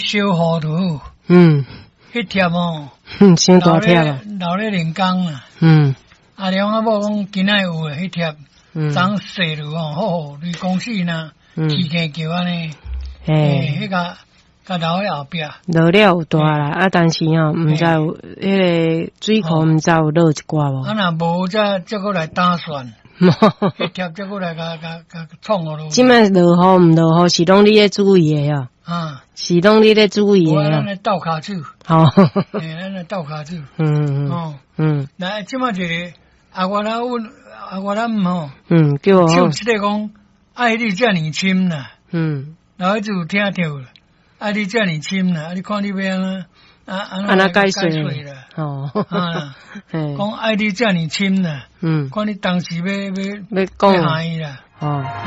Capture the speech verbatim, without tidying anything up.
小糊涂。 嗯， 迄贴哦， 哼，伤大贴啊。 老咧练工啊。 嗯。 阿娘阿某讲今仔有诶，迄贴， 嗯， 长细路哦，好，你公司呢，起起桥安尼， 诶， 迄个。甲头喺后壁， 落了有大啦，啊，但是吼，毋知有迄个水库，毋知有落一寡无。 啊，若无则则过来打算，迄贴则过来甲甲甲创我咯。 即摆落雨毋落雨是拢你咧注意诶哦， 啊， 是拢你咧注意诶哦。咱咧斗骹手， 吼， 诶，咱咧斗骹手。 嗯嗯，哦，嗯， 来，即摆一个啊，我咱阮啊，我咱吼， 嗯，叫我， 就即个讲，爱你遮尔深啦， 嗯， 然后就有听着啦。啊！你遮尔深啦，啊！你看你要安怎啊？安怎解说啦？哦， 啊，讲爱你遮尔深啦， 嗯， 看你当时要要要讲下伊啦， 哦，